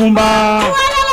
Mama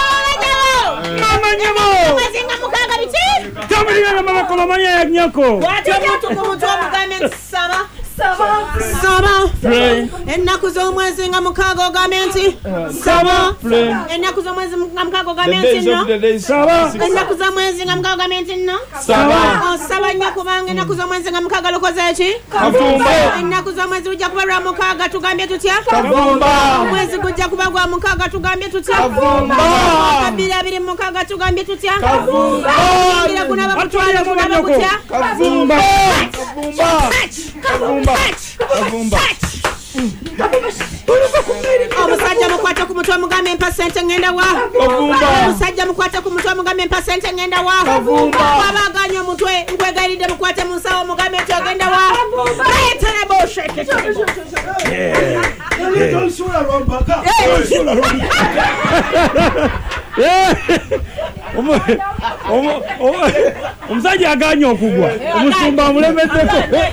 nyabo. Mazinga mukaga biti. Tamiri na mama kwa manya ya nyako. Watu kumutwa mugamenti Saba. Ennaku z'omwezi nga mukaga ogamenti. Saba. Ennaku z'omwezi nga mukaga ogamenti no. Saba. Ennaku z'omwezi nga mukaga ogamenti no. Saba. Osaba nnyo kubanga ennaku z'omwezi nga mukaga lukoze ki? Kavumba. Ennaku z'omwezi gujja kuba lwa mukaga tugambye tutya? Kavumba. Omwezi gujja kuba gwa mukaga tugambye tutya? Kavumba. Abiri mukaga tugambye tutya? Kavumba. Abiri kunaba kutwala kunaba kutya? Kavumba. Kavumba. Kavumba. Omusajja mukwata ku mutwe mugambe empasente ngenda wa? Kavumba. Omusajja mukwata ku mutwe mugambe empasente ngenda wa? Kavumba. Wabaganya omutwe nkwegalidde mukwate mu nsawo mugambe nti ogenda wa? Leetera bullshit. Omusajja aganye okugwa omusumba amulemeseko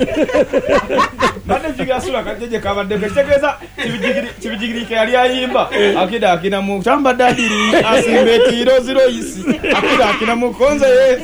Bade jigasula kajeje kabadde kitegeeza kibijigirike yali ayimba akina mu tamba dadiri asimbe tiro zero isi akina mu konze ye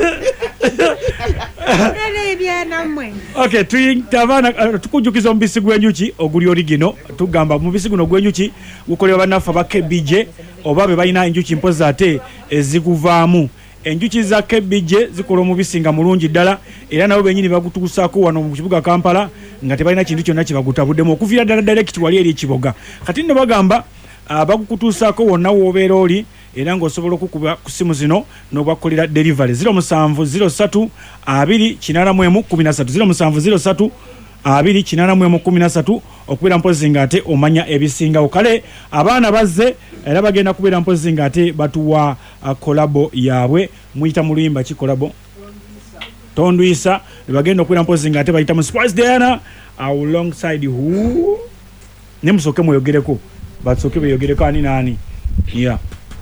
Okay, tuyitavana tukujukiza omubisi gwenyuki oguli origino tugamba mubisi guno gwenyuki gukolebwa bannaffe ba KBJ oba be balina enjuki mpoza ate eziguvaamu enjuki za KBJ zikola omubisi nga mulungi ddala era nabo benyini bagutuusaako wano mu kibuga Kampala nga tebalina kintu kyonna kibagutabuddemu okuviira ddala direct wali eri ekiboga kati nno bagamba bagukutuusaako wonna woobeera oli era ng'osobola okukuba ku simu zino n'obakolera delivery 0703 284 17 okubeera mpozi nga ate omanya ebisingawo kale abaana bazze era bagenda kubeera mpozi nga ate batuwa kolabo yaabwe muyita mu luyimba ki kolabo tondwisa bagenda okubeera mpozi nga ate bayita mu Spice Diana alongside who ne musoke muyogereko basoke beyogereko ani nani yeah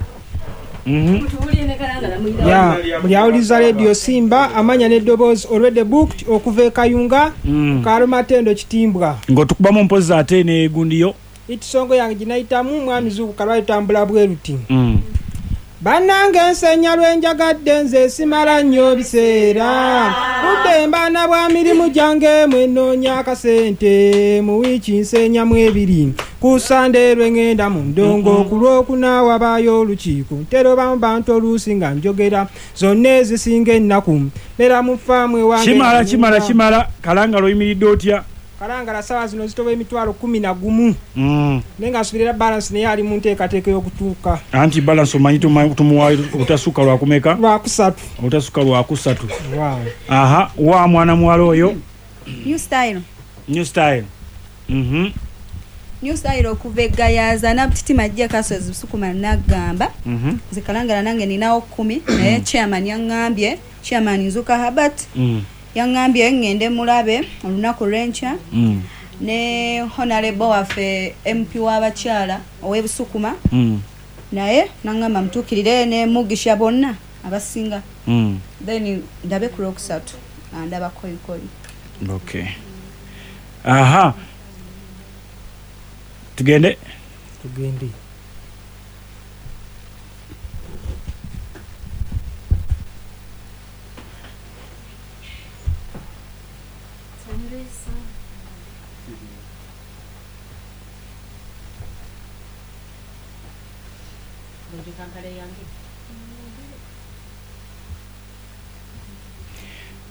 buli awuliza Radio Simba amanya n'eddoboozi already booked okuva e Kayunga Kalumatendo Kitimbwa ng'otukubamu mpozi ate n'egundiyo itisongo yange ginayitamu mwami Zuuku kalwa litambula bweruti bannange ensenya lwenjagadde nze simala nnyo biseera budde mbaana bwa mirimu gyange mwenoonya akasente mu wiiki nsenyamu ebiri ku Sande lwengenda mu ndongo ku Lwokuna wabaayo olukiiko ntero bamu bantu oluusi nga njogera zonna ezisinga ennaku beera mu faamu ewange kimala Kalangala oyimiridde otya Kalangala sawa zino zitoba emitwalo 11 nenga asubirira balance naye ali mu nteekateeka y'okutuuka anti balance omanyi tumuwa utasuka lwa kumeka lwakusatu utasuka lwa kusatu wow. Aha wa mwana mwalo oyo New style New style okuvega yaza na butiti majja kasozi sukuma nagamba zikalangala nange ninawo 10 naye chairman yangambye chairman Nzuka Habat yangambye ngende mulabe olunaku lwencha ne honorable wafe MP w'abakyala ow'ebusukuma naye nangamba mtukirire ne mugisha bonna abasinga then ndabe ku Lwokusatu andaba koyikoyi okay aha tugende